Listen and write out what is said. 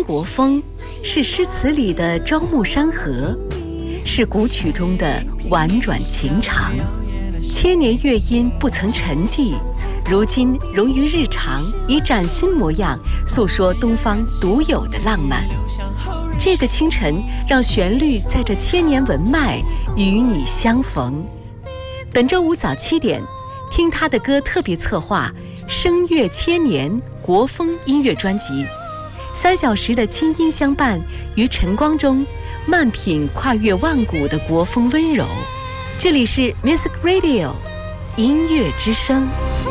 国风，是诗词里的朝暮山河，是古曲中的婉转情长。千年乐音不曾沉寂，如今融于日常，以崭新模样诉说东方独有的浪漫。这个清晨，让旋律在这千年文脉与你相逢。本周五早7点，听他的歌特别策划声乐千年国风音乐专辑，3小时的清音相伴，于晨光中慢品跨越万古的国风温柔。这里是 Music Radio 音乐之声。